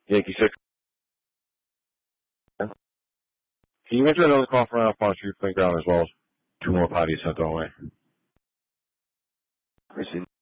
Yankee 6. Can you enter another call for on street playground as well as 2 more potties sent our way? Receive.